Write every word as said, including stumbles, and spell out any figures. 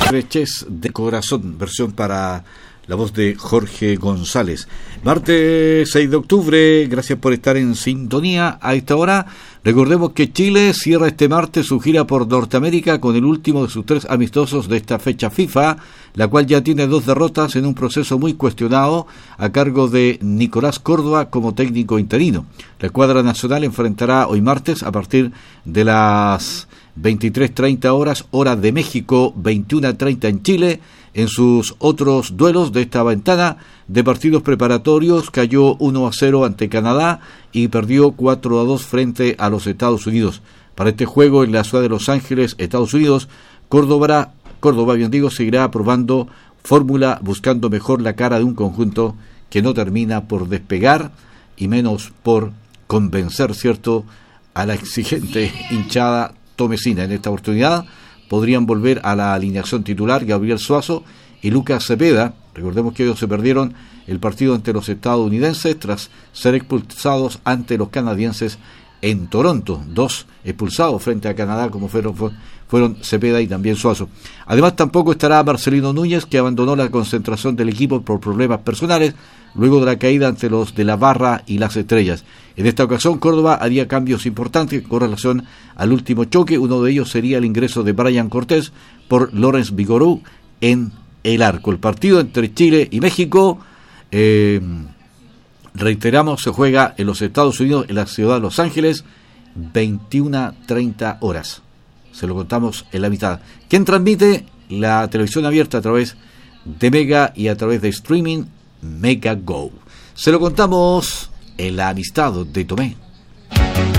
Estreches de corazón, versión para la voz de Jorge González. Martes seis de octubre, gracias por estar en sintonía a esta hora. Recordemos que Chile cierra este martes su gira por Norteamérica con el último de sus tres amistosos de esta fecha FIFA, la cual ya tiene dos derrotas en un proceso muy cuestionado a cargo de Nicolás Córdoba como técnico interino. La escuadra nacional enfrentará hoy martes a partir de las veintitrés treinta horas, hora de México, veintiuna treinta en Chile. En sus otros duelos de esta ventana de partidos preparatorios cayó uno a cero ante Canadá y perdió cuatro a dos frente a los Estados Unidos. Para este juego en la ciudad de Los Ángeles, Estados Unidos, Córdoba, Córdoba bien digo, seguirá probando fórmula, buscando mejor la cara de un conjunto que no termina por despegar y menos por convencer, ¿cierto?, a la exigente hinchada tomecina. En esta oportunidad podrían volver a la alineación titular Gabriel Suazo y Lucas Cepeda. Recordemos que ellos se perdieron el partido ante los estadounidenses tras ser expulsados ante los canadienses en Toronto. Dos expulsados frente a Canadá, como fueron, fueron Cepeda y también Suazo. Además, tampoco estará Marcelino Núñez, que abandonó la concentración del equipo por problemas personales luego de la caída ante los de la Barra y las Estrellas. En esta ocasión, Córdoba haría cambios importantes con relación al último choque. Uno de ellos sería el ingreso de Brian Cortés por Laurence Vigorou en el arco. El partido entre Chile y México, eh, reiteramos, se juega en los Estados Unidos, en la ciudad de Los Ángeles, veintiuna treinta horas. Se lo contamos en la mitad. ¿Quién transmite? La televisión abierta a través de Mega y a través de streaming Mega Go. Se lo contamos en la amistad de Tomé.